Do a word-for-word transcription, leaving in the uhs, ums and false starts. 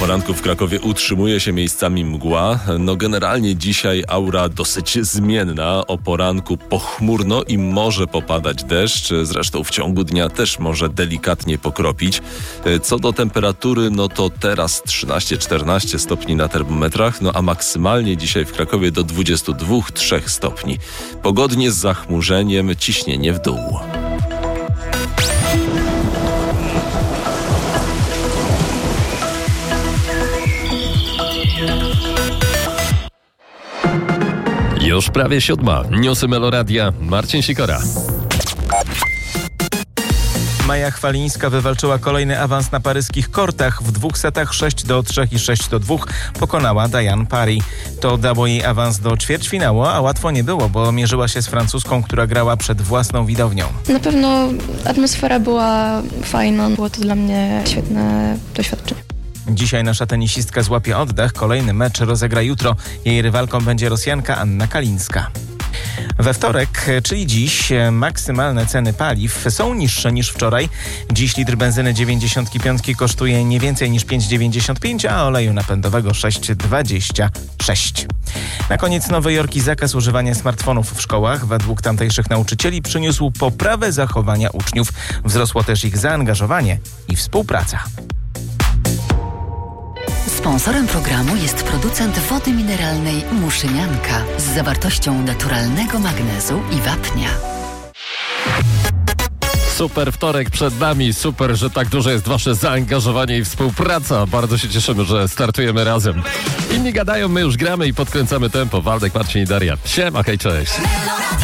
poranku w Krakowie utrzymuje się miejscami mgła. No generalnie dzisiaj aura dosyć zmienna. O poranku pochmurno i może popadać deszcz. Zresztą w ciągu dnia też może delikatnie pokropić. Co do temperatury, no to teraz trzynaście czternaście stopni na termometrach, no a maksymalnie dzisiaj w Krakowie do dwadzieścia dwa trzy stopni. Pogodnie z zachmurzeniem, ciśnienie w dół. Już prawie siódma. Newsy Meloradia. Marcin Sikora. Maja Chwalińska wywalczyła kolejny awans na paryskich kortach. W dwóch setach sześć do trzech i sześć do dwóch pokonała Diane Parry. To dało jej awans do ćwierćfinału, a łatwo nie było, bo mierzyła się z francuską, która grała przed własną widownią. Na pewno atmosfera była fajna. Było to dla mnie świetne doświadczenie. Dzisiaj nasza tenisistka złapie oddech. Kolejny mecz rozegra jutro. Jej rywalką będzie Rosjanka Anna Kalińska. We wtorek, czyli dziś, maksymalne ceny paliw są niższe niż wczoraj. Dziś litr benzyny dziewięćdziesiąt pięć kosztuje nie więcej niż pięć dziewięćdziesiąt pięć, a oleju napędowego sześć dwadzieścia sześć. Na koniec Nowy Jork i zakaz używania smartfonów w szkołach według tamtejszych nauczycieli przyniósł poprawę zachowania uczniów. Wzrosło też ich zaangażowanie i współpraca. Sponsorem programu jest producent wody mineralnej Muszynianka z zawartością naturalnego magnezu i wapnia. Super wtorek przed nami. Super, że tak duże jest wasze zaangażowanie i współpraca. Bardzo się cieszymy, że startujemy razem. Inni gadają, my już gramy i podkręcamy tempo. Waldek, Marcin i Daria. Siema, hej, cześć.